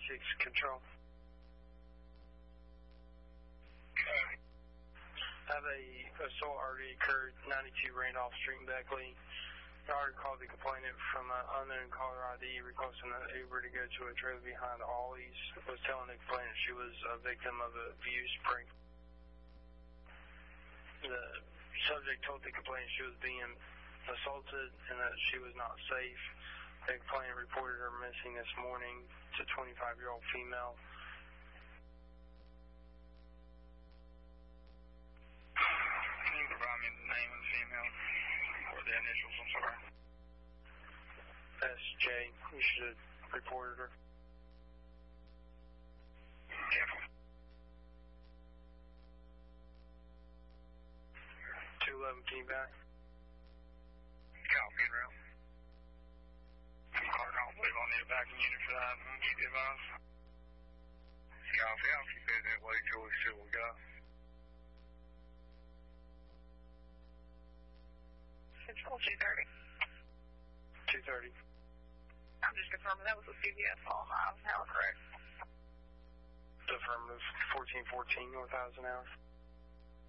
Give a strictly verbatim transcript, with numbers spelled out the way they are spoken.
six control. Okay. I have a assault already occurred, ninety-two Randolph Street in Beckley. I already called the complainant from an unknown caller I D requesting an Uber to go to a trailer behind Ollie's. Was telling the complainant she was a victim of abuse. Break. The subject told the complainant she was being assaulted and that she was not safe. The complainant reported her missing this morning. It's a twenty-five-year-old female. Can you provide me the name of the female? Or the initials, I'm sorry. S J. You should have reported her. Careful. two eleven, can you back? Copy, route. Cardinal, I believe I'll need a backing unit for that. I'll keep you advised. Copy, I'll keep it that way till we see what we got. Control two thirty. two thirty. I'm just confirming that was a C V S all miles an hour, correct? Affirmative. fourteen fourteen North Eisenhower.